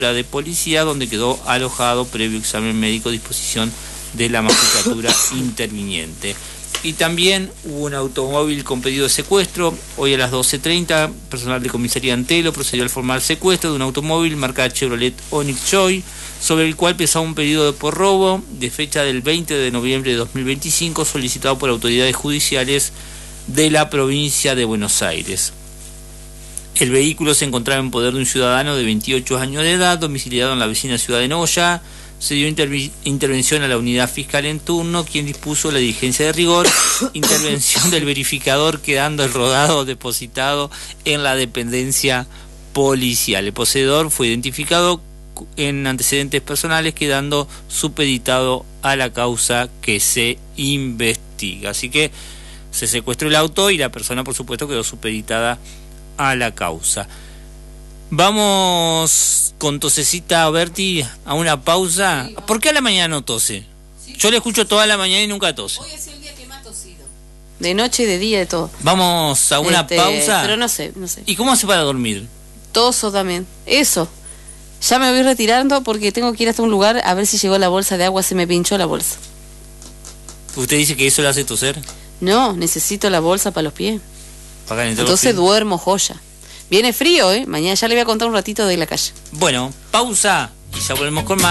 de policía, donde quedó alojado previo examen médico a disposición de la magistratura interviniente. Y también hubo un automóvil con pedido de secuestro. Hoy a las 12:30, personal de comisaría Antelo procedió al formal secuestro de un automóvil marca Chevrolet Onix Joy, sobre el cual pesaba un pedido por robo de fecha del 20 de noviembre de 2025, solicitado por autoridades judiciales de la provincia de Buenos Aires. El vehículo se encontraba en poder de un ciudadano de 28 años de edad, domiciliado en la vecina ciudad de Noya. Se dio intervención a la unidad fiscal en turno, quien dispuso la diligencia de rigor, intervención del verificador, quedando el rodado depositado en la dependencia policial. El poseedor fue identificado en antecedentes personales, quedando supeditado a la causa que se investiga. Así que se secuestró el auto y la persona, por supuesto, quedó supeditada a la causa. Vamos con tosecita, Berti, a una pausa. Sí, ¿por qué a la mañana no tose? Sí, yo le escucho toda la mañana y nunca tose. Hoy es el día que más ha tosido. De noche y de día, de todo. Vamos a una pausa. Pero no sé. ¿Y cómo hace para dormir? Toso también. Eso. Ya me voy retirando porque tengo que ir hasta un lugar a ver si llegó la bolsa de agua. Se me pinchó la bolsa. ¿Usted dice que eso le hace toser? No, necesito la bolsa para los pies. ¿Para entonces duermo joya. Viene frío, ¿eh? Mañana ya le voy a contar un ratito de la calle. Bueno, pausa y ya volvemos con más.